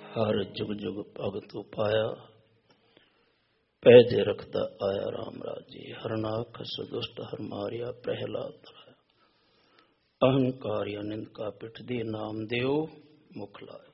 ਹਰ ਜੁਗ ਜੁਗ ਭਗਤ ਉਪਾਇਆ, ਪੈਦੇ ਰਖਦਾ ਆਇਆ ਰਾਮ ਰਾਜੀ। ਹਰਨਾਖ ਸੁਦੁਸ਼ਟ ਹਰ ਮਾਰਿਆ, ਪ੍ਰਹਿਲਾਦ ਤਰਾਇਆ। ਅਹੰਕਾਰਿਆ ਨਿੰਦਕਾ ਪਿਠ ਦੀ, ਨਾਮ ਦਿਓ ਮੁਖ ਲਾਇਆ।